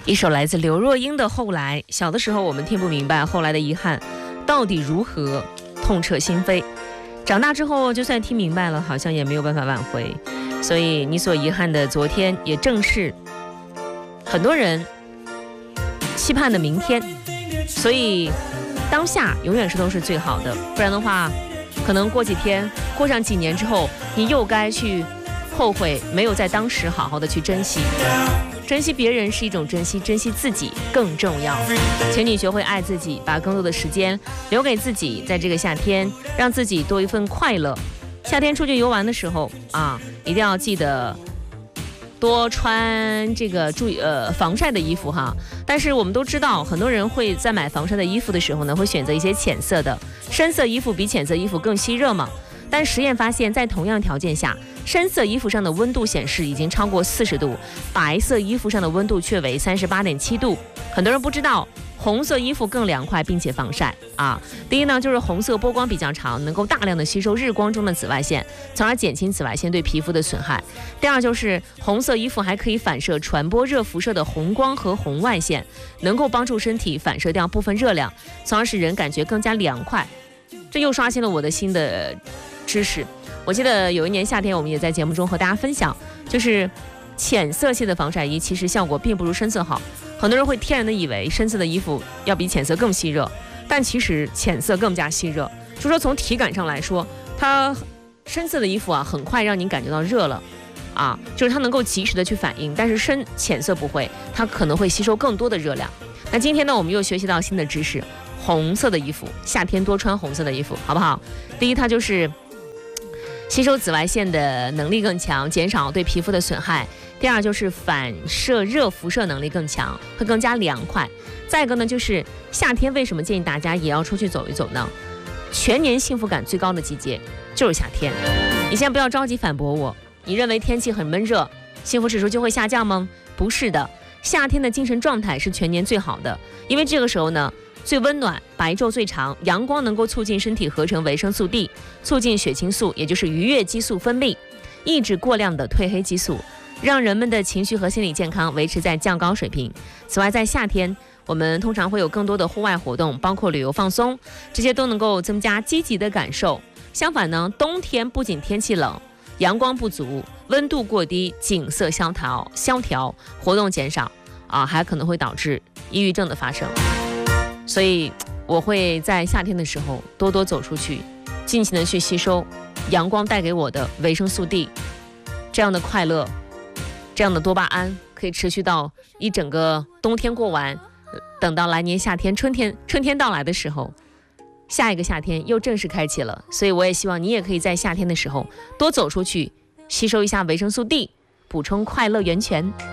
一首来自刘若英的《后来》。小的时候我们听不明白后来的遗憾到底如何痛彻心扉，长大之后就算听明白了，好像也没有办法挽回。所以你所遗憾的昨天，也正是很多人期盼的明天。所以当下永远都是最好的，不然的话可能过几天，过上几年之后，你又该去后悔没有在当时好好的去珍惜。珍惜别人是一种珍惜，珍惜自己更重要。请你学会爱自己，把更多的时间留给自己，在这个夏天让自己多一份快乐。夏天出去游玩的时候啊，一定要记得多穿这个防晒的衣服哈。但是我们都知道，很多人会在买防晒的衣服的时候呢，会选择一些浅色的，深色衣服比浅色衣服更吸热嘛。但实验发现，在同样条件下，深色衣服上的温度显示已经超过40度，白色衣服上的温度却为38.7度。很多人不知道，红色衣服更凉快并且防晒啊。第一呢，就是红色波光比较长，能够大量的吸收日光中的紫外线，从而减轻紫外线对皮肤的损害。第二就是红色衣服还可以反射传播热辐射的红光和红外线，能够帮助身体反射掉部分热量，从而使人感觉更加凉快。这又刷新了我的新的知识。我记得有一年夏天，我们也在节目中和大家分享，就是浅色系的防晒衣其实效果并不如深色好。很多人会天然的以为深色的衣服要比浅色更吸热，但其实浅色更加吸热。就说从体感上来说，它深色的衣服啊，很快让你感觉到热了啊，就是它能够及时的去反应，但是浅色不会，它可能会吸收更多的热量。那今天呢，我们又学习到新的知识，红色的衣服，夏天多穿红色的衣服，好不好？第一，它就是吸收紫外线的能力更强，减少对皮肤的损害。第二就是反射热辐射能力更强，会更加凉快。再一个呢，就是夏天为什么建议大家也要出去走一走呢？全年幸福感最高的季节就是夏天。你先不要着急反驳我，你认为天气很闷热，幸福指数就会下降吗？不是的，夏天的精神状态是全年最好的，因为这个时候呢，最温暖，白昼最长，阳光能够促进身体合成维生素 D， 促进血清素，也就是愉悦激素分泌，抑制过量的褪黑激素，让人们的情绪和心理健康维持在较高水平。此外，在夏天，我们通常会有更多的户外活动，包括旅游放松，这些都能够增加积极的感受。相反呢，冬天不仅天气冷，阳光不足，温度过低，景色萧条，活动减少啊，还可能会导致抑郁症的发生。所以我会在夏天的时候多多走出去，尽情的去吸收阳光带给我的维生素 D， 这样的快乐，这样的多巴胺可以持续到一整个冬天过完，等到来年夏天春天到来的时候，下一个夏天又正式开启了。所以我也希望你也可以在夏天的时候多走出去，吸收一下维生素 D， 补充快乐源泉。